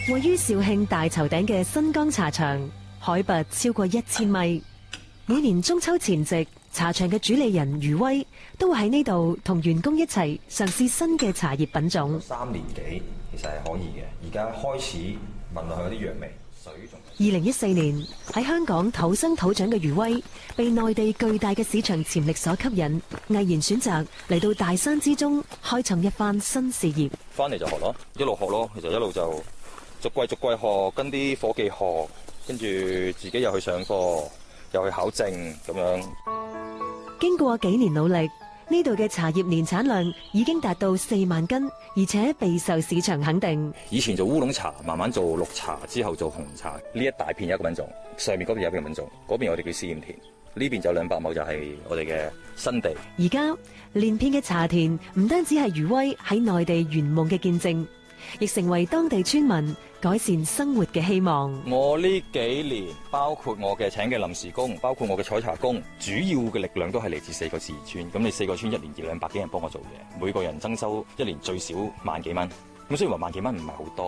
位於肇慶大頭頂嘅新江茶場，海拔超過1000米。每年中秋前夕，茶場嘅主理人余威都會喺呢度同員工一齊嘗試新嘅茶葉品種。 3年幾其實係可以嘅，而家開始聞落去有啲藥味。水仲 2014年喺香港土生土長嘅余威，被內地巨大嘅市場潛力所吸引，毅然選擇嚟到大山之中開創一番新事業。 翻嚟就學咯，一路學咯，其實一路就逐季學，跟啲伙計學，跟住自己又去上課，又去考證咁樣。 經過幾年努力，呢度嘅茶葉年產量已經達到4萬斤，而且備受市場肯定。 以前做烏龍茶，慢慢做綠茶，之後做紅茶。呢一大片有一個品種，上面嗰邊有一個品種，嗰邊我哋叫試驗田，呢邊就200畝就係我哋嘅新地。 而家連片嘅茶田唔單止係余威喺內地圓夢嘅見證，亦成為當地村民改善生活嘅希望。 我呢幾年，包括我嘅請嘅臨時工，包括我嘅採茶工，主要嘅力量都係嚟自4個自然村。咁你4個村1年200幾人幫我做嘢，每個人增收1年最少萬幾蚊。咁雖然話萬幾蚊唔係好多。